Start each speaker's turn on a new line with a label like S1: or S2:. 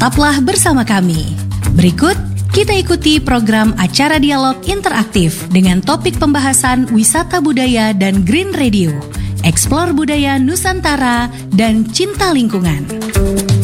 S1: Tetaplah bersama kami. Berikut kita ikuti program acara dialog interaktif dengan topik pembahasan wisata budaya dan Green Radio, Explore Budaya Nusantara dan Cinta Lingkungan.